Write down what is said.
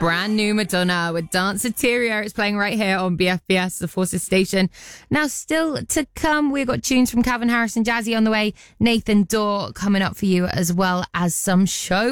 brand new Madonna with Dance Interior. It's playing right here on BFBS, the Forces station. Now, still to come, we've got tunes from Calvin Harris and Jazzy on the way. Nathan Dorr coming up for you, as well as some show